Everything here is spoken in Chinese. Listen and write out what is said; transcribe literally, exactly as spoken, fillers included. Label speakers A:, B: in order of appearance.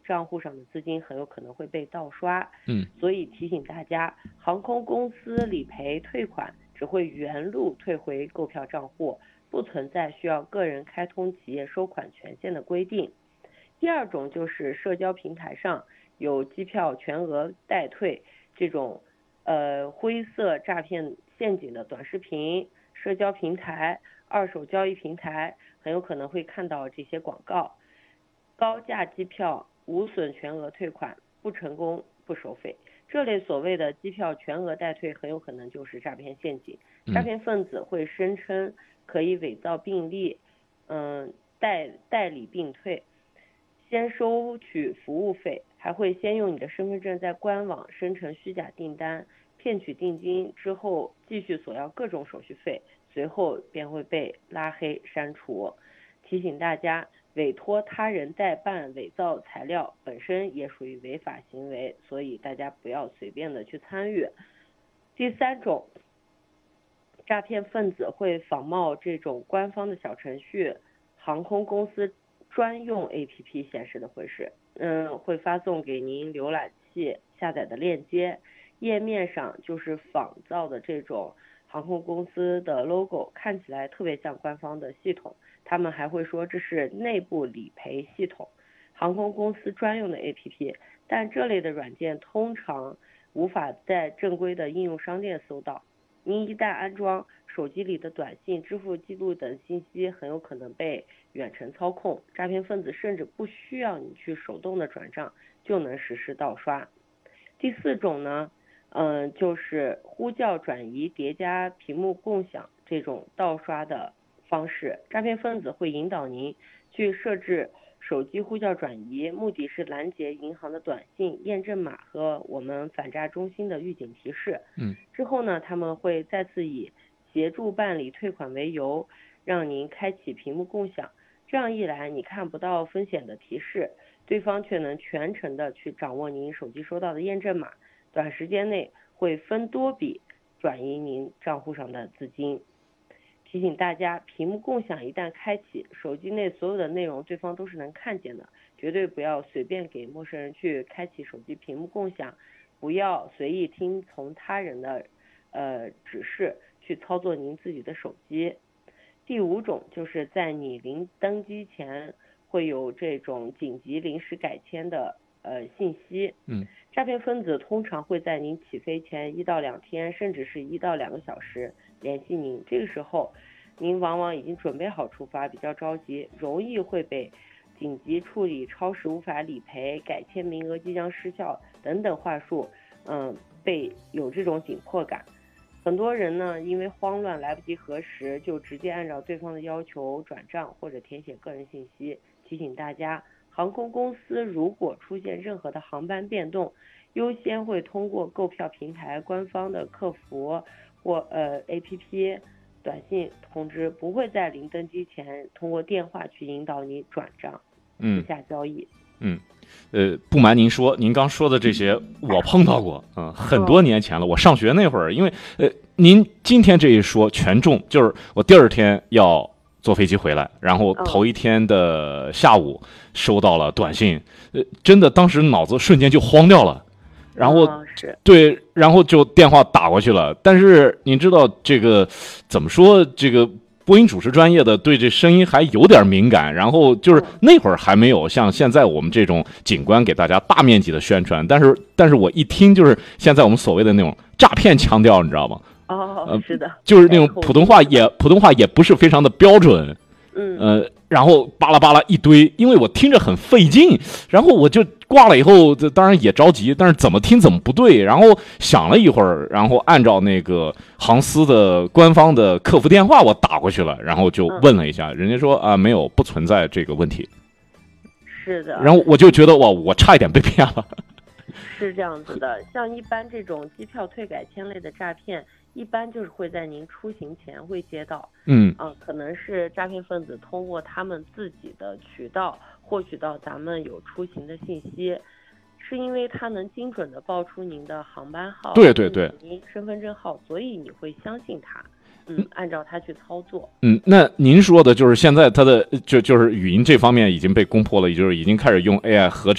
A: 账户上的资金很有可能会被盗刷。
B: 嗯，
A: 所以提醒大家，航空公司理赔退款只会原路退回购票账户，不存在需要个人开通企业收款权限的规定。第二种就是社交平台上有机票全额代退这种呃灰色诈骗陷阱的短视频，社交平台、二手交易平台很有可能会看到这些广告。高价机票无损全额退款，不成功不收费。这类所谓的机票全额代退很有可能就是诈骗陷阱。诈骗分子会声称可以伪造病历，嗯，代代理并退，先收取服务费，还会先用你的身份证在官网生成虚假订单，骗取定金之后继续索要各种手续费，随后便会被拉黑删除。提醒大家，委托他人代办伪造材料本身也属于违法行为，所以大家不要随便的去参与。第三种，诈骗分子会仿冒这种官方的小程序、航空公司专用 A P P 显示的会是，嗯，会发送给您浏览器下载的链接，页面上就是仿造的这种航空公司的 logo， 看起来特别像官方的系统。他们还会说这是内部理赔系统，航空公司专用的 A P P， 但这类的软件通常无法在正规的应用商店搜到。您一旦安装，手机里的短信、支付记录等信息很有可能被远程操控，诈骗分子甚至不需要你去手动的转账就能实施盗刷。第四种呢，嗯，就是呼叫转移叠加屏幕共享这种盗刷的方式。诈骗分子会引导您去设置手机呼叫转移，目的是拦截银行的短信、验证码和我们反诈中心的预警提示。
B: 嗯，
A: 之后呢，他们会再次以协助办理退款为由，让您开启屏幕共享。这样一来，你看不到风险的提示，对方却能全程的去掌握您手机收到的验证码，短时间内会分多笔转移您账户上的资金。提醒大家，屏幕共享一旦开启，手机内所有的内容对方都是能看见的，绝对不要随便给陌生人去开启手机屏幕共享，不要随意听从他人的呃指示去操作您自己的手机。第五种就是在你临登机前会有这种紧急临时改签的呃信息。
B: 嗯，
A: 诈骗分子通常会在您起飞前一到两天，甚至是一到两个小时联系您，这个时候您往往已经准备好出发，比较着急，容易会被紧急处理、超时无法理赔、改签名额即将失效等等话术，嗯，被有这种紧迫感。很多人呢，因为慌乱来不及核实，就直接按照对方的要求转账或者填写个人信息。提醒大家，航空公司如果出现任何的航班变动，优先会通过购票平台官方的客服或呃 A P P 短信通知，不会在临登机前通过电话去引导你转账、私下交易。
B: 嗯，呃，不瞒您说，您刚说的这些我碰到过，嗯、呃，很多年前了，我上学那会儿，因为呃，您今天这一说全中，就是我第二天要坐飞机回来，然后头一天的下午收到了短信，呃，真的当时脑子瞬间就慌掉了，然后、
A: 哦、是
B: 对，然后就电话打过去了，但是您知道这个怎么说，这个播音主持专业的对这声音还有点敏感，然后就是那会儿还没有像现在我们这种警官给大家大面积的宣传，但是但是我一听就是现在我们所谓的那种诈骗腔调，你知道吗？
A: 哦，是的，
B: 就是那种普通话也普通话也不是非常的标准，
A: 嗯，
B: 呃，然后巴拉巴拉一堆，因为我听着很费劲，然后我就挂了以后，当然也着急，但是怎么听怎么不对，然后想了一会儿，然后按照那个航司的官方的客服电话我打过去了，然后就问了一下，嗯、人家说啊没有，不存在这个问题。
A: 是的。
B: 然后我就觉得哇，我差一点被骗了。
A: 是这样子的，像一般这种机票退改签类的诈骗，一般就是会在您出行前会接到，
B: 嗯，
A: 啊、呃，可能是诈骗分子通过他们自己的渠道获取到咱们有出行的信息，是因为他能精准的报出您的航班号，
B: 对对对，
A: 您身份证号，所以你会相信他，嗯，按照他去操作。
B: 嗯，那您说的就是现在他的就就是语音这方面已经被攻破了，也就是已经开始用 A I 合成。